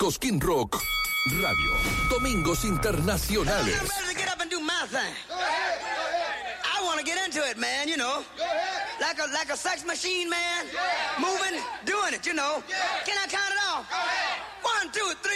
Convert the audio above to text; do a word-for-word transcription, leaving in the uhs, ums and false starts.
Cosquín Rock Radio. Domingos Internacionales. I'm ready to get up and do my thing. I want to get into it, man, you know. Like a like a sex machine, man. Moving, doing it, you know. Can I count it off? One, two, three.